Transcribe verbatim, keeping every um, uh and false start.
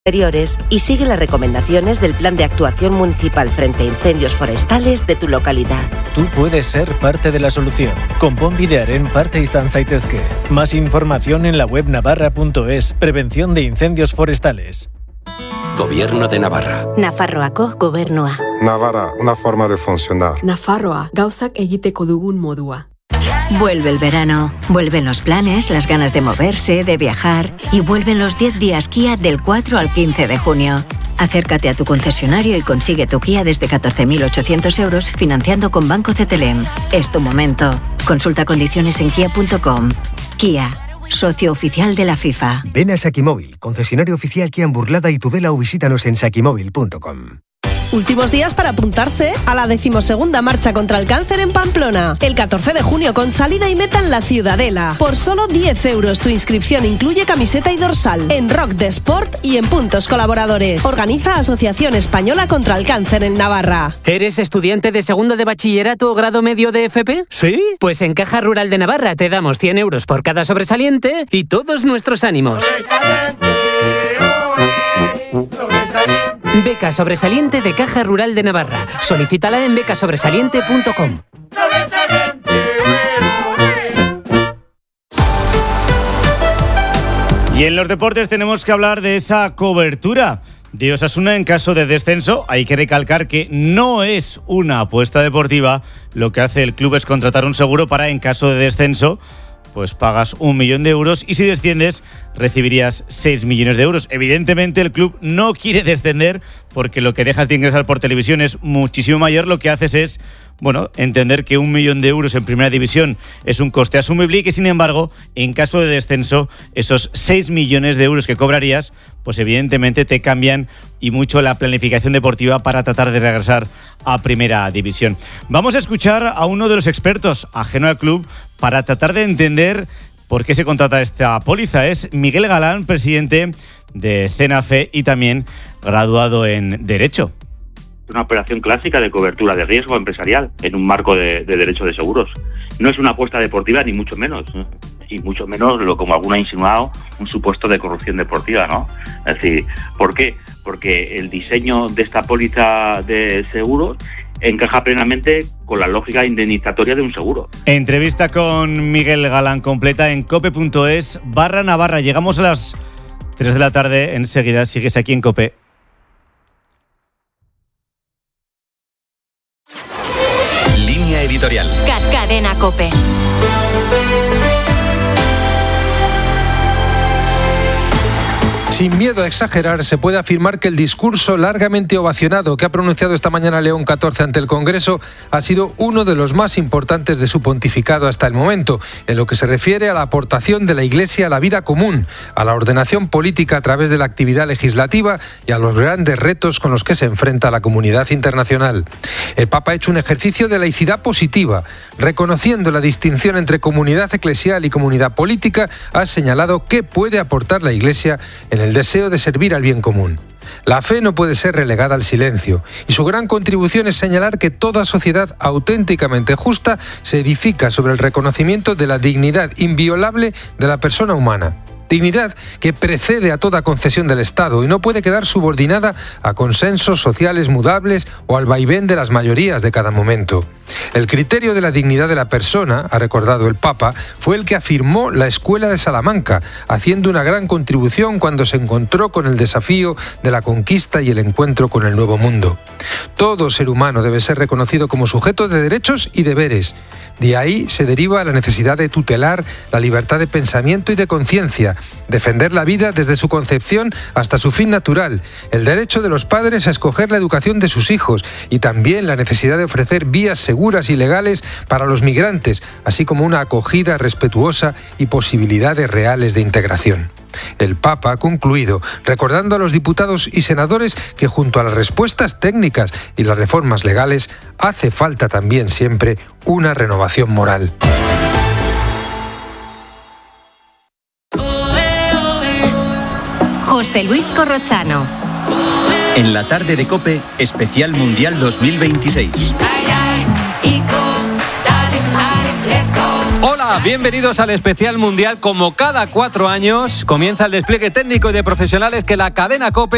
exteriores y sigue las recomendaciones del Plan de Actuación Municipal frente a incendios forestales de tu localidad. Tú puedes ser parte de la solución. Konpon bidearen parte izan zaitezke. Más información en la web navarra punto es. Prevención de incendios forestales. Gobierno de Navarra. Nafarroako gobernua. Navarra, una forma de funcionar. Nafarroa, gauzak egiteko dugun modua. Vuelve el verano, vuelven los planes, las ganas de moverse, de viajar y vuelven los diez días Kia del cuatro al quince de junio. Acércate a tu concesionario y consigue tu Kia desde catorce mil ochocientos euros financiando con Banco C T L M. Es tu momento. Consulta condiciones en kia punto com. Kia, socio oficial de la FIFA. Ven a Sakimóvil, concesionario oficial Kia en Burlada y Tudela, o visítanos en sakimóvil punto com. Últimos días para apuntarse a la decimosegunda marcha contra el cáncer en Pamplona. El catorce de junio con salida y meta en la Ciudadela. Por solo diez euros tu inscripción incluye camiseta y dorsal. En Rock de Sport y en puntos colaboradores. Organiza Asociación Española contra el Cáncer en Navarra. ¿Eres estudiante de segundo de bachillerato o grado medio de F P? ¿Sí? Pues en Caja Rural de Navarra te damos cien euros por cada sobresaliente y todos nuestros ánimos. ¡Sobresaliente! ¡Ole! ¡Sobresaliente! Beca sobresaliente de Caja Rural de Navarra. Solicítala en beca sobresaliente punto com. Y en los deportes tenemos que hablar de esa cobertura de Osasuna en caso de descenso. Hay que recalcar que no es una apuesta deportiva. Lo que hace el club es contratar un seguro para, en caso de descenso, pues pagas un millón de euros y si desciendes recibirías seis millones de euros. Evidentemente el club no quiere descender porque lo que dejas de ingresar por televisión es muchísimo mayor. Lo que haces es, bueno, entender que un millón de euros en primera división es un coste asumible y que, sin embargo, en caso de descenso, esos seis millones de euros que cobrarías, pues evidentemente te cambian y mucho la planificación deportiva para tratar de regresar a primera división. Vamos a escuchar a uno de los expertos ajeno al club para tratar de entender por qué se contrata esta póliza. Es Miguel Galán, presidente de CENAFE y también graduado en Derecho. Una operación clásica de cobertura de riesgo empresarial en un marco de, de derecho de seguros. No es una apuesta deportiva ni mucho menos, y mucho menos, lo como alguno ha insinuado, un supuesto de corrupción deportiva, ¿no? Es decir, ¿por qué? Porque el diseño de esta póliza de seguros encaja plenamente con la lógica indemnizatoria de un seguro. Entrevista con Miguel Galán completa en cope punto es barra Navarra. Llegamos a las tres de la tarde, enseguida sigues aquí en COPE. Línea editorial. Cadena COPE. Sin miedo a exagerar, se puede afirmar que el discurso largamente ovacionado que ha pronunciado esta mañana León catorce ante el Congreso ha sido uno de los más importantes de su pontificado hasta el momento, en lo que se refiere a la aportación de la Iglesia a la vida común, a la ordenación política a través de la actividad legislativa y a los grandes retos con los que se enfrenta la comunidad internacional. El Papa ha hecho un ejercicio de laicidad positiva, reconociendo la distinción entre comunidad eclesial y comunidad política. Ha señalado qué puede aportar la Iglesia en el deseo de servir al bien común. La fe no puede ser relegada al silencio, y su gran contribución es señalar que toda sociedad auténticamente justa se edifica sobre el reconocimiento de la dignidad inviolable de la persona humana. Dignidad que precede a toda concesión del Estado y no puede quedar subordinada a consensos sociales mudables o al vaivén de las mayorías de cada momento. El criterio de la dignidad de la persona, ha recordado el Papa, fue el que afirmó la Escuela de Salamanca, haciendo una gran contribución cuando se encontró con el desafío de la conquista y el encuentro con el nuevo mundo. Todo ser humano debe ser reconocido como sujeto de derechos y deberes. De ahí se deriva la necesidad de tutelar la libertad de pensamiento y de conciencia, defender la vida desde su concepción hasta su fin natural, el derecho de los padres a escoger la educación de sus hijos y también la necesidad de ofrecer vías seguras y legales para los migrantes, así como una acogida respetuosa y posibilidades reales de integración. El Papa ha concluido recordando a los diputados y senadores que junto a las respuestas técnicas y las reformas legales hace falta también siempre una renovación moral. José Luis Corrochano. En la tarde de COPE, especial Mundial dos mil veintiséis. Hola, bienvenidos al especial mundial. Como cada cuatro años, comienza el despliegue técnico y de profesionales que la cadena COPE